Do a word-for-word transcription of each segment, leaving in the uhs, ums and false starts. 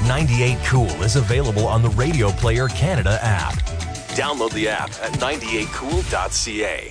ninety-eight cool is available on the Radio Player Canada app. Download the app at ninety-eight cool dot c a.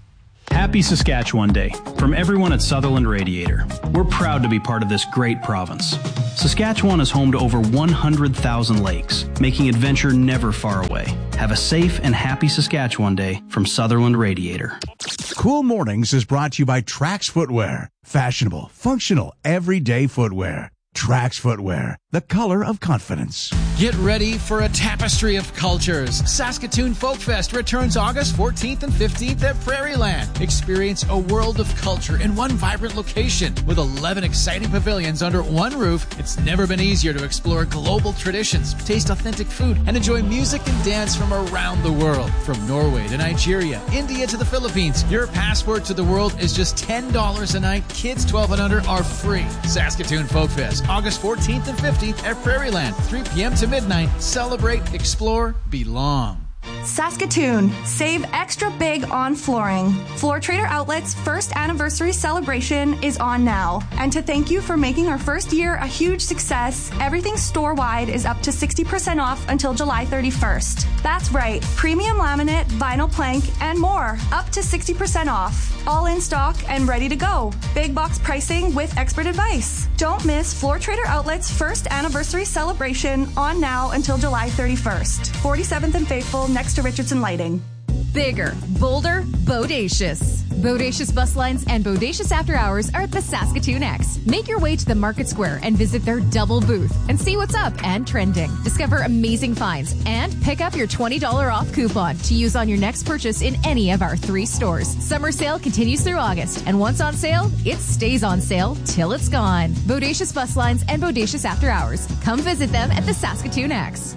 Happy Saskatchewan Day from everyone at Sutherland Radiator. We're proud to be part of this great province. Saskatchewan is home to over one hundred thousand lakes, making adventure never far away. Have a safe and happy Saskatchewan Day from Sutherland Radiator. Cool Mornings is brought to you by Trax Footwear. Fashionable, functional, everyday footwear. Trax Footwear, the color of confidence. Get ready for a tapestry of cultures. Saskatoon Folk Fest returns August fourteenth and fifteenth at Prairieland. Experience a world of culture in one vibrant location. With eleven exciting pavilions under one roof, it's never been easier to explore global traditions, taste authentic food, and enjoy music and dance from around the world. From Norway to Nigeria, India to the Philippines, your passport to the world is just ten dollars a night. Kids twelve and under are free. Saskatoon Folk Fest, August fourteenth and fifteenth at Prairieland, three p.m. to midnight. Celebrate, explore, belong. Saskatoon, save extra big on flooring. Floor Trader Outlet's first anniversary celebration is on now. And to thank you for making our first year a huge success, everything store-wide is up to sixty percent off until July thirty-first. That's right, premium laminate, vinyl plank, and more, up to sixty percent off. All in stock and ready to go. Big box pricing with expert advice. Don't miss Floor Trader Outlet's first anniversary celebration on now until July thirty-first. forty-seventh and Faithful, next to Richardson Lighting. Bigger, bolder, bodacious. Bodacious Bus Lines and Bodacious After Hours are at the Saskatoon X. Make your way to the Market Square and visit their double booth and see what's up and trending. Discover amazing finds and pick up your twenty dollars off coupon to use on your next purchase in any of our three stores. Summer sale continues through August, and once on sale, it stays on sale till it's gone. Bodacious Bus Lines and Bodacious After Hours. Come visit them at the Saskatoon X.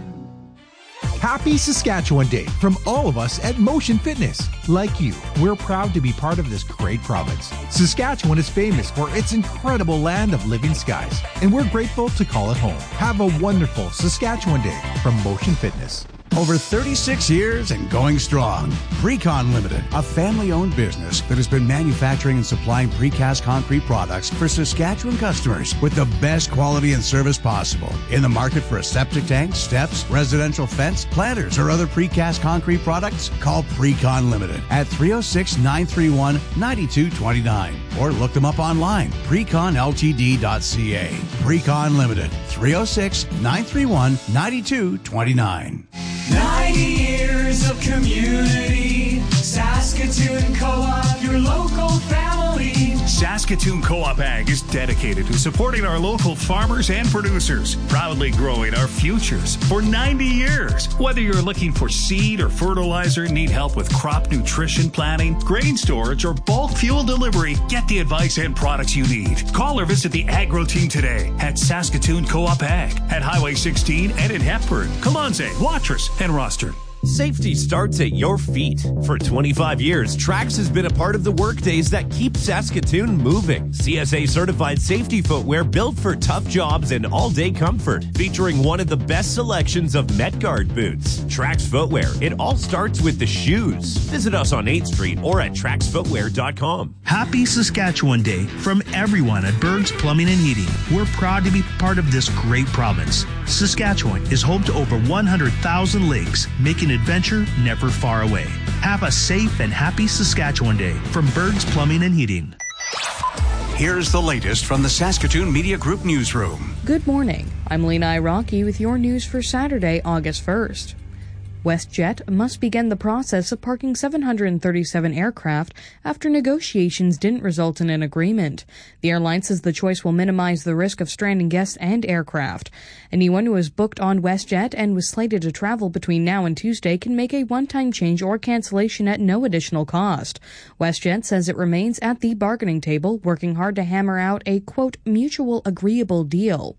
Happy Saskatchewan Day from all of us at Motion Fitness. Like you, we're proud to be part of this great province. Saskatchewan is famous for its incredible land of living skies, and we're grateful to call it home. Have a wonderful Saskatchewan Day from Motion Fitness. Over thirty-six years and going strong. Precon Limited, a family-owned business that has been manufacturing and supplying precast concrete products for Saskatchewan customers with the best quality and service possible. In the market for a septic tank, steps, residential fence, planters, or other precast concrete products? Call Precon Limited at three oh six, nine three one, nine two two nine or look them up online, precon l t d dot c a. Precon Limited, three oh six, nine three one, nine two two nine. ninety years of community. Saskatoon Co-op, your local family. Saskatoon Co-op Ag is dedicated to supporting our local farmers and producers, proudly growing our futures for ninety years. Whether you're looking for seed or fertilizer, need help with crop nutrition planning, grain storage, or bulk fuel delivery, get the advice and products you need. Call or visit the Agro Team today at Saskatoon Co-op Ag at Highway sixteen and in Hepburn, Colonze, Watrous, and Rostern. Safety starts at your feet. For twenty-five years, Trax has been a part of the workdays that keep Saskatoon moving. C S A certified safety footwear built for tough jobs and all-day comfort, featuring one of the best selections of Metguard boots. Trax Footwear, it all starts with the shoes. Visit us on eighth Street or at trax footwear dot com. Happy Saskatchewan Day from everyone at Berg's Plumbing and Heating. We're proud to be part of this great province. Saskatchewan is home to over one hundred thousand lakes, making adventure never far away. Have a safe and happy Saskatchewan Day from Berg's Plumbing and Heating. Here's the latest from the Saskatoon Media Group newsroom. Good morning. I'm Lena Iraqi with your news for Saturday, August first. WestJet must begin the process of parking seven hundred thirty-seven aircraft after negotiations didn't result in an agreement. The airline says the choice will minimize the risk of stranding guests and aircraft. Anyone who is booked on WestJet and was slated to travel between now and Tuesday can make a one-time change or cancellation at no additional cost. WestJet says it remains at the bargaining table, working hard to hammer out a, quote, mutual agreeable deal.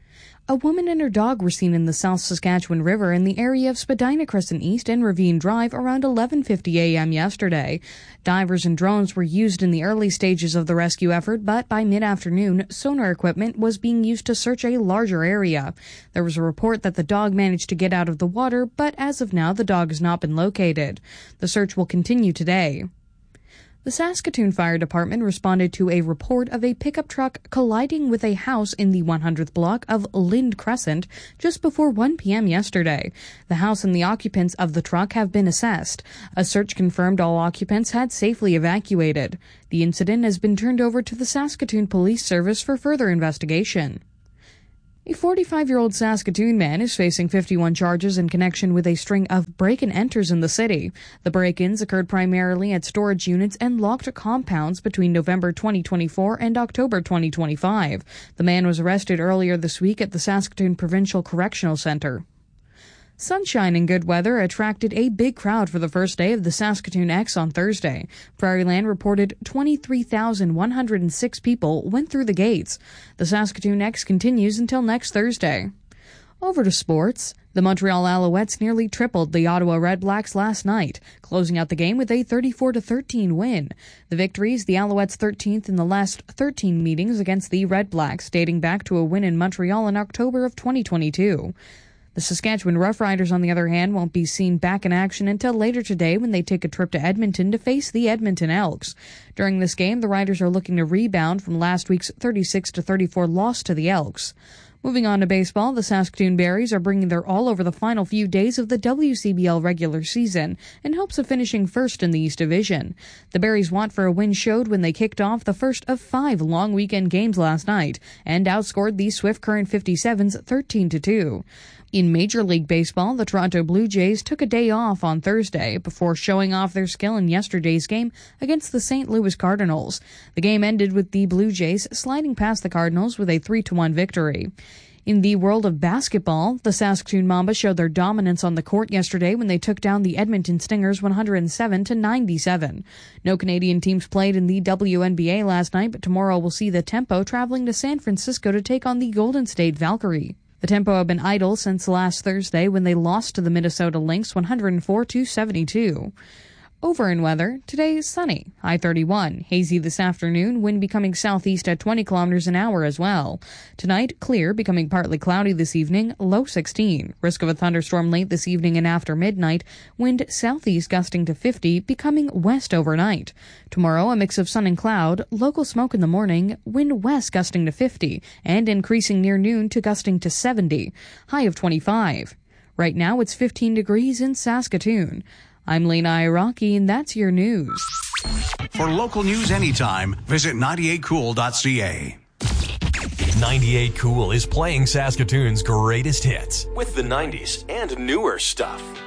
A woman and her dog were seen in the South Saskatchewan River in the area of Spadina Crescent East and Ravine Drive around eleven fifty a.m. yesterday. Divers and drones were used in the early stages of the rescue effort, but by mid-afternoon, sonar equipment was being used to search a larger area. There was a report that the dog managed to get out of the water, but as of now, the dog has not been located. The search will continue today. The Saskatoon Fire Department responded to a report of a pickup truck colliding with a house in the one hundredth block of Lind Crescent just before one p.m. yesterday. The house and the occupants of the truck have been assessed. A search confirmed all occupants had safely evacuated. The incident has been turned over to the Saskatoon Police Service for further investigation. A forty-five-year-old Saskatoon man is facing fifty-one charges in connection with a string of break-and-enters in the city. The break-ins occurred primarily at storage units and locked compounds between November twenty twenty-four and October twenty twenty-five. The man was arrested earlier this week at the Saskatoon Provincial Correctional Centre. Sunshine and good weather attracted a big crowd for the first day of the Saskatoon X on Thursday. Prairieland reported twenty-three thousand one hundred six people went through the gates. The Saskatoon X continues until next Thursday. Over to sports. The Montreal Alouettes nearly tripled the Ottawa Redblacks last night, closing out the game with a thirty-four to thirteen win. The victory is the Alouettes' thirteenth in the last thirteen meetings against the Redblacks, dating back to a win in Montreal in October of twenty twenty-two. The Saskatchewan Roughriders, on the other hand, won't be seen back in action until later today when they take a trip to Edmonton to face the Edmonton Elks. During this game, the Riders are looking to rebound from last week's thirty-six to thirty-four loss to the Elks. Moving on to baseball, the Saskatoon Berries are bringing their all over the final few days of the W C B L regular season in hopes of finishing first in the East Division. The Berries' want for a win showed when they kicked off the first of five long weekend games last night and outscored the Swift Current fifty-sevens thirteen to two. In Major League Baseball, the Toronto Blue Jays took a day off on Thursday before showing off their skill in yesterday's game against the Saint Louis Cardinals. The game ended with the Blue Jays sliding past the Cardinals with a three to one victory. In the world of basketball, the Saskatoon Mamba showed their dominance on the court yesterday when they took down the Edmonton Stingers one hundred seven to ninety-seven. No Canadian teams played in the W N B A last night, but tomorrow we'll see the Tempo traveling to San Francisco to take on the Golden State Valkyrie. The Tempo have been idle since last Thursday when they lost to the Minnesota Lynx one hundred four to seventy-two. Over in weather, today sunny, high thirty-one. Hazy this afternoon, wind becoming southeast at twenty kilometers an hour as well. Tonight, clear, becoming partly cloudy this evening, low sixteen. Risk of a thunderstorm late this evening and after midnight, wind southeast gusting to fifty, becoming west overnight. Tomorrow, a mix of sun and cloud, local smoke in the morning, wind west gusting to fifty, and increasing near noon to gusting to seventy. High of twenty-five. Right now, it's fifteen degrees in Saskatoon. I'm Lena Iraqi, and that's your news. For local news anytime, visit ninety-eight cool dot c a. ninety-eight Cool is playing Saskatoon's greatest hits with the nineties and newer stuff.